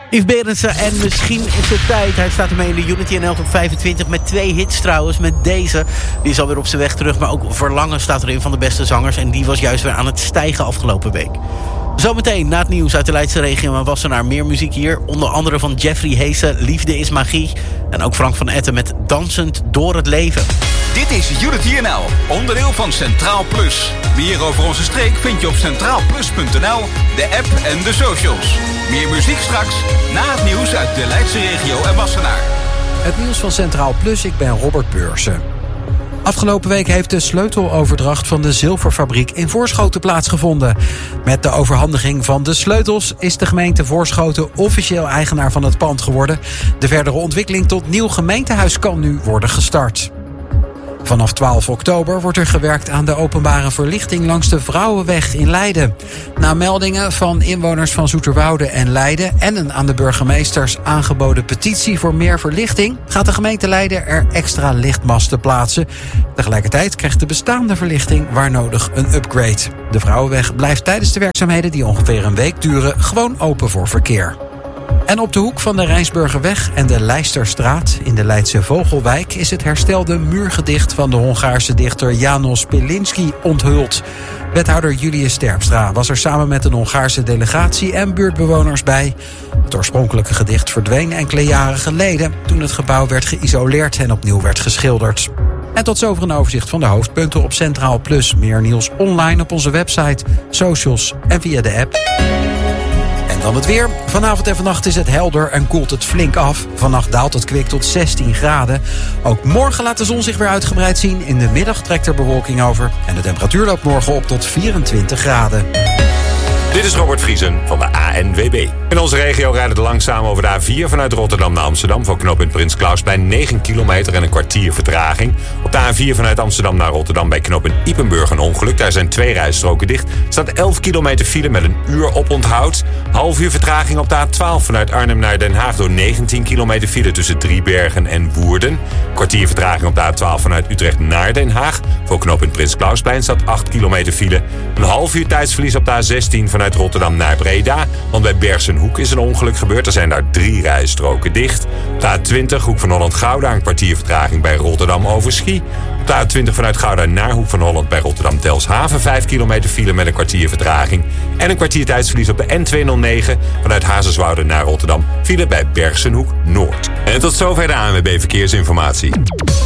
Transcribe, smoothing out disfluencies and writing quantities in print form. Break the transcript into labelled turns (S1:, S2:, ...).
S1: Yves Berendsen en Misschien is het tijd. Hij staat ermee in de Unity NL Top 25 met 2 hits trouwens. Met deze, die is alweer op zijn weg terug. Maar ook Verlangen staat erin van de beste zangers. En die was juist weer aan het stijgen afgelopen week. Zometeen na het nieuws uit de Leidse regio en Wassenaar meer muziek hier. Onder andere van Jeffrey Heesen, Liefde is Magie. En ook Frank van Etten met Dansend door het leven.
S2: Dit is Unity NL, onderdeel van Centraal Plus. Meer over onze streek vind je op centraalplus.nl, de app en de socials. Meer muziek straks, na het nieuws uit de Leidse regio en Wassenaar.
S3: Het nieuws van Centraal Plus, ik ben Robert Beursen. Afgelopen week heeft de sleuteloverdracht van de zilverfabriek in Voorschoten plaatsgevonden. Met de overhandiging van de sleutels is de gemeente Voorschoten officieel eigenaar van het pand geworden. De verdere ontwikkeling tot nieuw gemeentehuis kan nu worden gestart. Vanaf 12 oktober wordt er gewerkt aan de openbare verlichting langs de Vrouwenweg in Leiden. Na meldingen van inwoners van Zoeterwoude en Leiden en een aan de burgemeesters aangeboden petitie voor meer verlichting, gaat de gemeente Leiden er extra lichtmasten plaatsen. Tegelijkertijd krijgt de bestaande verlichting waar nodig een upgrade. De Vrouwenweg blijft tijdens de werkzaamheden, die ongeveer een week duren, gewoon open voor verkeer. En op de hoek van de Rijnsburgerweg en de Leisterstraat in de Leidse Vogelwijk is het herstelde muurgedicht van de Hongaarse dichter János Pilinszky onthuld. Wethouder Julius Terpstra was er samen met een Hongaarse delegatie en buurtbewoners bij. Het oorspronkelijke gedicht verdween enkele jaren geleden toen het gebouw werd geïsoleerd en opnieuw werd geschilderd. En tot zover een overzicht van de hoofdpunten op Centraal Plus. Meer nieuws online op onze website, socials en via de app. En dan het weer. Vanavond en vannacht is het helder en koelt het flink af. Vannacht daalt het kwik tot 16 graden. Ook morgen laat de zon zich weer uitgebreid zien. In de middag trekt er bewolking over. En de temperatuur loopt morgen op tot 24 graden.
S4: Dit is Robert Vriesen van de ANWB. In onze regio rijden het langzaam over de A4 vanuit Rotterdam naar Amsterdam. Voor knooppunt Prins Clausplein 9 kilometer en een kwartier vertraging. Op de A4 vanuit Amsterdam naar Rotterdam bij knooppunt Ypenburg een ongeluk. Daar zijn 2 rijstroken dicht. Er staat 11 kilometer file met een uur oponthoud. Half uur vertraging op de A12 vanuit Arnhem naar Den Haag door 19 kilometer file tussen Driebergen en Woerden. Kwartier vertraging op de A12 vanuit Utrecht naar Den Haag. Voor knooppunt Prins Clausplein staat 8 kilometer file. Een half uur tijdsverlies op de A16 vanuit Rotterdam naar Breda. Want bij Bergsenhoek is een ongeluk gebeurd. Er zijn daar 3 rijstroken dicht. Op de A20 Hoek van Holland-Gouda een kwartier vertraging bij Rotterdam-Overschie. Op de A20 vanuit Gouda naar Hoek van Holland bij Rotterdam-Telshaven 5 kilometer file met een kwartier vertraging. En een kwartier tijdsverlies op de N209 vanuit Hazerswoude naar Rotterdam. File bij Bergsenhoek Noord. En tot zover de ANWB Verkeersinformatie.